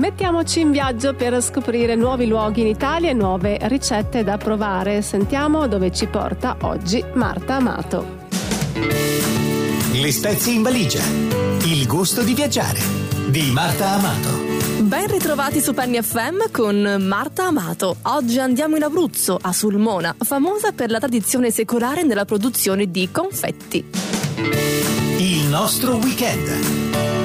Mettiamoci in viaggio per scoprire nuovi luoghi in Italia e nuove ricette da provare. Sentiamo dove ci porta oggi Marta Amato. Le spezie in valigia. Il gusto di viaggiare di Marta Amato. Ben ritrovati su Penny FM con Marta Amato. Oggi andiamo in Abruzzo, a Sulmona, famosa per la tradizione secolare nella produzione di confetti. Il nostro weekend.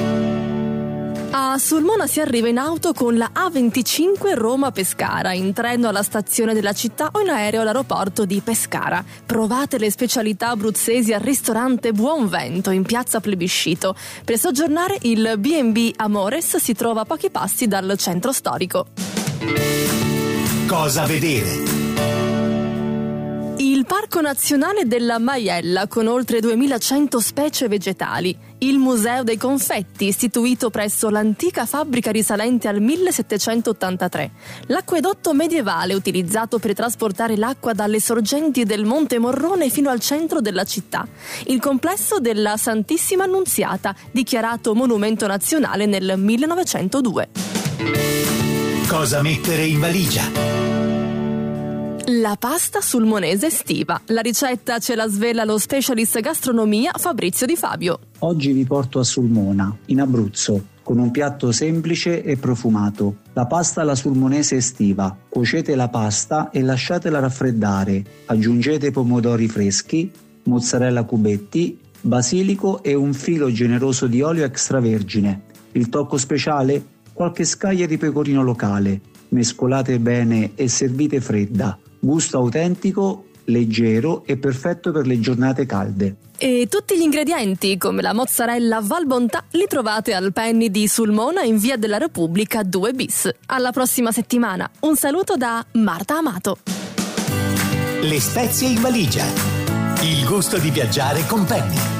A Sulmona si arriva in auto con la A25 Roma-Pescara, in treno alla stazione della città o in aereo all'aeroporto di Pescara. Provate le specialità abruzzesi al ristorante Buon Vento in piazza Plebiscito. Per soggiornare il B&B Amores si trova a pochi passi dal centro storico. Cosa vedere? Il Parco Nazionale della Maiella, con oltre 2100 specie vegetali. Il Museo dei Confetti, istituito presso l'antica fabbrica risalente al 1783. L'acquedotto medievale, utilizzato per trasportare l'acqua dalle sorgenti del Monte Morrone fino al centro della città. Il complesso della Santissima Annunziata, dichiarato monumento nazionale nel 1902. Cosa mettere in valigia? La pasta sulmonese estiva. La ricetta ce la svela lo specialist gastronomia Fabrizio Di Fabio. Oggi vi porto a Sulmona, in Abruzzo, con un piatto semplice e profumato. La pasta alla sulmonese estiva. Cuocete la pasta e lasciatela raffreddare. Aggiungete pomodori freschi, mozzarella a cubetti, basilico e un filo generoso di olio extravergine. Il tocco speciale? Qualche scaglia di pecorino locale. Mescolate bene e servite fredda. Gusto autentico, leggero e perfetto per le giornate calde. E tutti gli ingredienti, come la mozzarella Valbontà, li trovate al Penny di Sulmona in via della Repubblica 2 bis. Alla prossima settimana. Un saluto da Marta Amato. Le spezie in valigia. Il gusto di viaggiare con Penny.